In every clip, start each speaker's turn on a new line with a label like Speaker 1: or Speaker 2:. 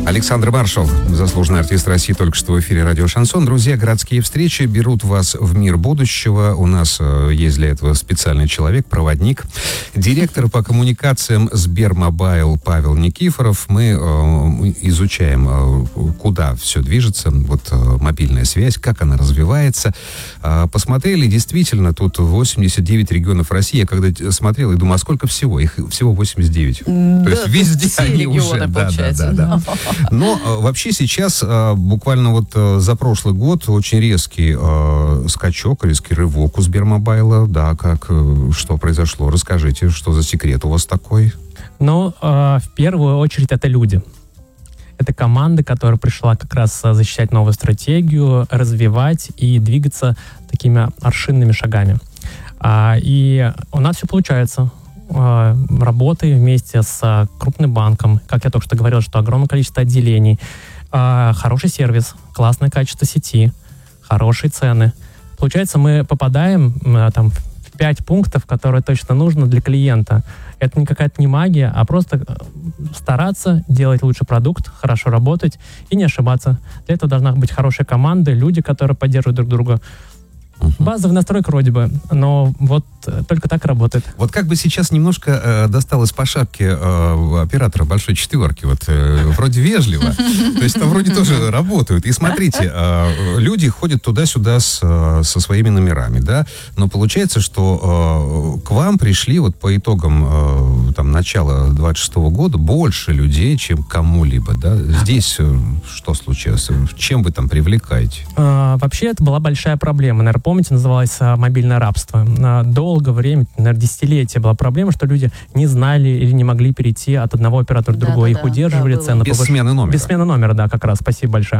Speaker 1: Александр Маршал, заслуженный артист России, только что в эфире радио «Шансон». Друзья, городские встречи берут вас в мир будущего. У нас есть для этого специальный человек, проводник, директор по коммуникациям Сбермобайл Павел Никифоров. Мы изучаем, куда все движется, вот мобильная связь, как она развивается. Посмотрели, действительно, тут 89 регионов России. Я когда смотрел, и думаю, а сколько всего? Их всего 89.
Speaker 2: Да,
Speaker 1: то есть везде они уже.
Speaker 2: Да.
Speaker 1: Но вообще сейчас буквально вот за прошлый год очень резкий скачок, резкий рывок у Сбермобайла. Да, что произошло? Расскажите, что за секрет у вас такой?
Speaker 3: Ну, в первую очередь это люди. Это команда, которая пришла как раз защищать новую стратегию, развивать и двигаться такими аршинными шагами. И у нас все получается. Работы вместе с крупным банком, как я только что говорил, что огромное количество отделений, хороший сервис, классное качество сети, хорошие цены. Получается, мы попадаем там, в 5 пунктов, которые точно нужно для клиента. Это не какая-то не магия, а просто стараться делать лучший продукт, хорошо работать и не ошибаться. Для этого должна быть хорошая команда, люди, которые поддерживают друг друга. Базовый настройка вроде бы, но вот только так работает.
Speaker 1: Вот как бы сейчас немножко досталось по шапке оператора большой четверки, вот вроде вежливо, то есть там вроде тоже работают. И смотрите, люди ходят туда-сюда со своими номерами, да, но получается, что к вам пришли вот по итогам там начала 26-го года больше людей, чем кому-либо, да. Здесь что случилось? Чем вы там привлекаете?
Speaker 3: Вообще это была большая проблема. Наверное, помните, называлось мобильное рабство. Долгое время, наверное, десятилетия была проблема, что люди не знали или не могли перейти от одного оператора к другому. Их удерживали, цены
Speaker 1: без смены номера.
Speaker 3: Без смены номера, да, как раз. Спасибо большое.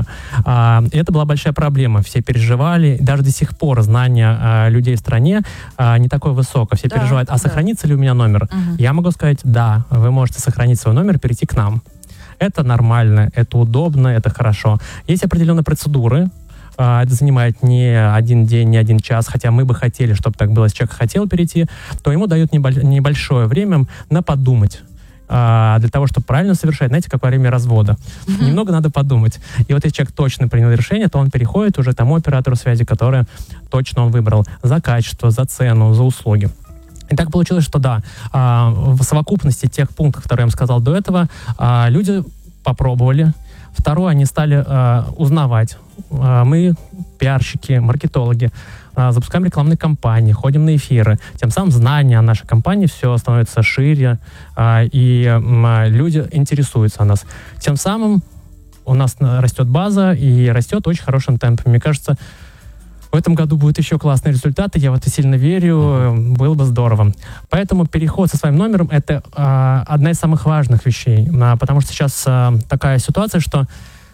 Speaker 3: И это была большая проблема. Все переживали. Даже до сих пор знание людей в стране не такое высокое. Все переживают, сохранится ли у меня номер? Я могу сказать, да, вы можете сохранить свой номер, перейти к нам. Это нормально, это удобно, это хорошо. Есть определенные процедуры. Это занимает не один день, не один час, хотя мы бы хотели, чтобы так было. Если человек хотел перейти, то ему дают небольшое время на подумать. Для того, чтобы правильно совершать, знаете, как во время развода. Немного надо подумать. И вот если человек точно принял решение, то он переходит уже к тому оператору связи, который точно он выбрал. За качество, за цену, за услуги. И так получилось, что да, в совокупности тех пунктов, которые я вам сказал до этого, люди попробовали. Второе, они стали узнавать. Мы, пиарщики, маркетологи, запускаем рекламные кампании, ходим на эфиры. Тем самым знания о нашей компании все становится шире, и люди интересуются о нас. Тем самым у нас растет база и растет очень хорошим темпом. Мне кажется, в этом году будут еще классные результаты, я в это сильно верю, было бы здорово. Поэтому переход со своим номером — это одна из самых важных вещей, потому что сейчас такая ситуация, что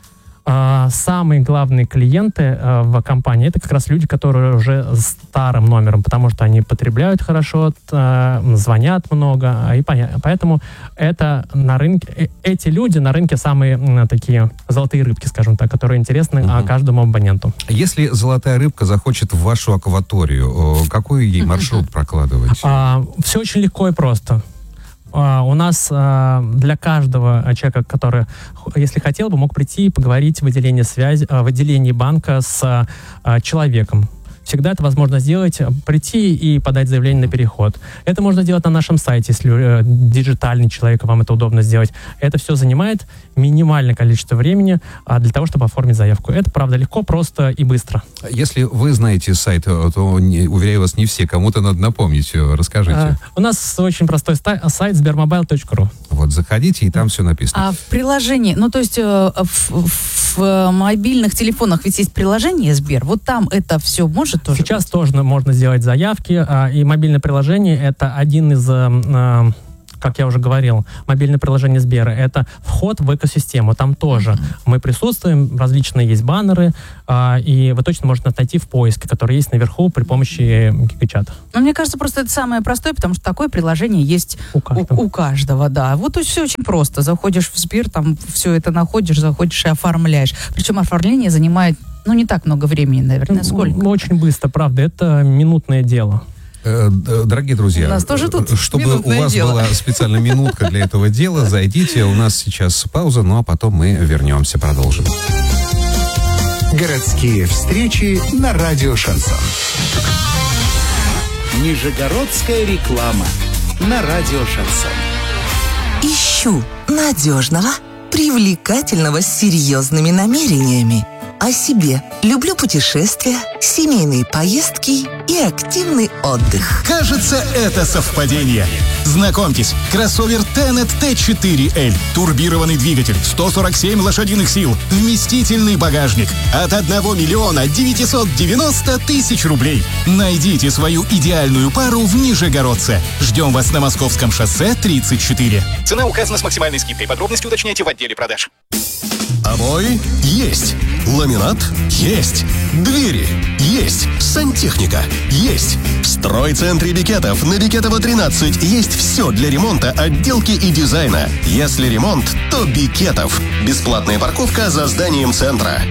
Speaker 3: самые главные клиенты в компании — это как раз люди, которые уже с старым номером, потому что они потребляют хорошо, звонят много, и поэтому это на рынке, эти люди на рынке самые такие золотые рыбки, скажем так, которые интересны каждому абоненту.
Speaker 1: Если золотая рыбка захочет в вашу акваторию, какой ей маршрут прокладывать?
Speaker 3: Все очень легко и просто. У нас для каждого человека, который, если хотел бы, мог прийти и поговорить в отделении банка с человеком. Всегда это возможно сделать, прийти и подать заявление на переход. Это можно делать на нашем сайте, если диджитальный человек, вам это удобно сделать. Это все занимает минимальное количество времени для того, чтобы оформить заявку. Это, правда, легко, просто и быстро.
Speaker 1: Если вы знаете сайт, то, уверяю вас, не все. Кому-то надо напомнить. Расскажите.
Speaker 3: У нас очень простой сайт sbermobile.ru.
Speaker 1: Вот, заходите, и там все написано.
Speaker 2: А в приложении, ну, то есть в мобильных телефонах ведь есть приложение Сбер, вот там это все может тоже
Speaker 3: Сейчас
Speaker 2: быть?
Speaker 3: тоже можно сделать заявки, и мобильное приложение — это один из, как я уже говорил, мобильное приложение Сбера — это вход в экосистему. Там тоже мы присутствуем, различные есть баннеры, и вы точно можете найти в поиске, который есть наверху при помощи гигачата.
Speaker 2: Ну, мне кажется, просто это самое простое, потому что такое приложение есть у каждого, да. Вот то есть все очень просто. Заходишь в Сбер, там все это находишь, заходишь и оформляешь. Причем оформление занимает, не так много времени, наверное. Сколько?
Speaker 3: Очень быстро, правда. Это минутное дело.
Speaker 1: Дорогие друзья,
Speaker 2: у нас тоже тут
Speaker 1: чтобы у вас была специальная минутка для этого дела, зайдите. У нас сейчас пауза, ну а потом мы вернемся, продолжим.
Speaker 4: Городские встречи на радио «Шансон». Нижегородская реклама на радио «Шансон».
Speaker 5: Ищу надежного, привлекательного, с серьезными намерениями. О себе. Люблю путешествия, семейные поездки и активный отдых.
Speaker 4: Кажется, это совпадение. Знакомьтесь, кроссовер Tenet T4L. Турбированный двигатель, 147 лошадиных сил, вместительный багажник. От 1 миллиона 990 тысяч рублей. Найдите свою идеальную пару в Нижегородце. Ждем вас на Московском шоссе 34. Цена указана с максимальной скидкой. Подробности уточняйте в отделе продаж.
Speaker 6: Обои есть. Ламинат есть. Двери есть. Сантехника есть. В стройцентре Бекетов на Бекетова 13 есть все для ремонта, отделки и дизайна. Если ремонт, то Бекетов. Бесплатная парковка за зданием центра.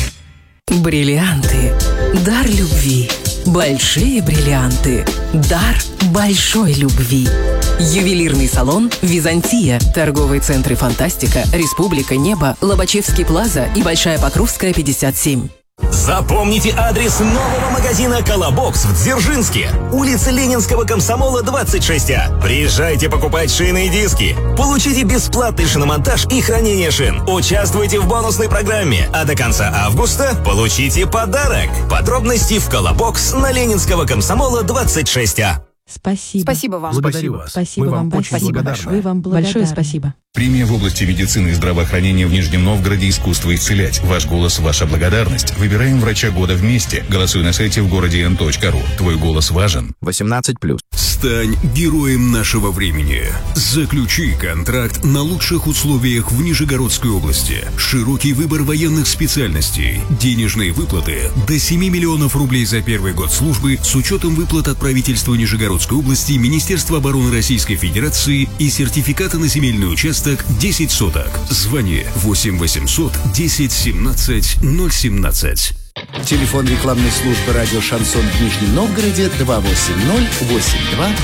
Speaker 7: Бриллианты. Дар любви. Большие бриллианты. Дар большой любви. Ювелирный салон «Византия». Торговые центры «Фантастика», «Республика», «Небо», Лобачевский плаза и Большая Покровская, 57.
Speaker 8: Запомните адрес нового магазина «Колобокс» в Дзержинске. Улица Ленинского комсомола, 26А. Приезжайте покупать шины и диски. Получите бесплатный шиномонтаж и хранение шин. Участвуйте в бонусной программе. А до конца августа получите подарок. Подробности в «Колобокс» на Ленинского комсомола, 26А.
Speaker 9: Спасибо.
Speaker 2: Спасибо вам.
Speaker 6: Благодарю вас.
Speaker 9: Спасибо вам большое. Вы вам
Speaker 2: Большое спасибо.
Speaker 10: Премия в области медицины и здравоохранения в Нижнем Новгороде «Искусство исцелять». Ваш голос – ваша благодарность. Выбираем врача года вместе. Голосуй на сайте в городе n.ru. Твой голос важен.
Speaker 11: 18+.
Speaker 6: Стань героем нашего времени. Заключи контракт на лучших условиях в Нижегородской области. Широкий выбор военных специальностей. Денежные выплаты до 7 миллионов рублей за первый год службы с учетом выплат от правительства Нижегородской области, Министерства обороны Российской Федерации и сертификата на земельный участок 10 соток. Звони 8 800 10 17 017.
Speaker 4: Телефон рекламной службы радио «Шансон» в Нижнем Новгороде 280 82